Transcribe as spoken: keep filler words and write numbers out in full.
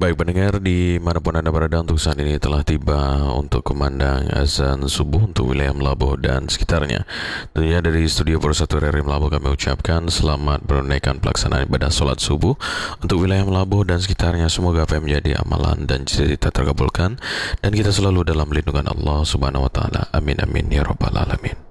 Baik pendengar dimanapun Anda berada, untuk saat ini telah tiba untuk kumandang azan subuh untuk wilayah Melabuh dan sekitarnya. Tentunya dari studio Persatu R R I Melabuh kami ucapkan selamat menunaikan pelaksanaan ibadah sholat subuh untuk wilayah Melabuh dan sekitarnya. Semoga apa yang menjadi amalan dan cita-cita terkabulkan dan kita selalu dalam lindungan Allah Subhanahu Wa Taala. Amin amin ya rabbal alamin.